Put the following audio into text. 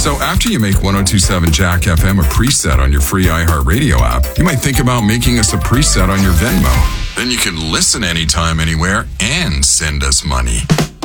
So after you make 1027 Jack FM a preset on your free iHeartRadio app, you might think about making us a preset on your Venmo. Then you can listen anytime, anywhere, and send us money.